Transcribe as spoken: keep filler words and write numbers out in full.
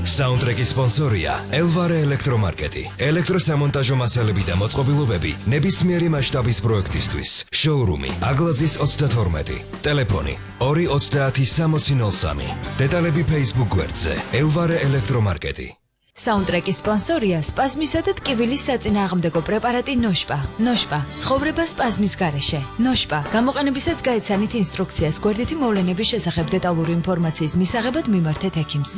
საუნდტრეკის სპონსორია ელვარე ელექტრომარკეტი. ელექტროსამონტაჟო მასალები და მოწყობილობები ნებისმიერი მასშტაბის პროექტისთვის. შოურუმი აგლაძის ოცდათორმეტი. ტელეფონი ორი ოცდაათი სამოცი ნოლ სამი. დეტალები Facebook გვერდზე ელვარე ელექტრომარკეტი. საუნდტრეკის სპონსორია სპაზმისა და ტკივილის საწინააღმდეგო პრეპარატი ნოშპა. ნოშპა ცხოვრება სპაზმის გარეშე. ნოშპა გამოყენებისას გაეცანით ინსტრუქციას გვერდითი მოვლენების შესახებ დეტალური ინფორმაციის მისაღებად მიმართეთ ექიმს.